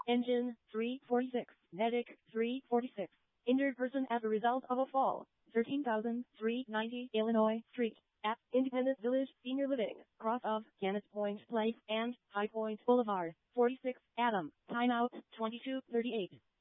Engine 346. Medic 346. Injured person as a result of a fall. 13,390 Illinois Street. At Independence Village Senior Living, cross of Kenneth Point Place and High Point Boulevard. 46 Adam. Timeout 22:38.